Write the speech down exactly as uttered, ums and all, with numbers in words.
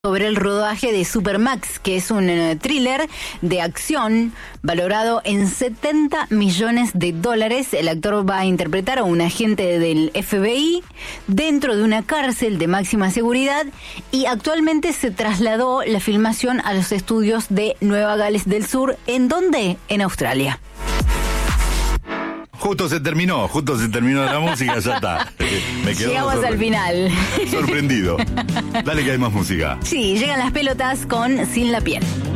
sobre el rodaje de Supermax, que es un uh, thriller de acción valorado en setenta millones de dólares. El actor va a interpretar a un agente del F B I dentro de una cárcel de máxima seguridad y actualmente se trasladó la filmación a los estudios de Nueva Gales del Sur. ¿En dónde? En Australia. Justo se terminó, justo se terminó la música, ya está. Me quedo Llegamos al final. Sorprendido. Dale que hay más música. Sí, llegan las pelotas con Sin la piel.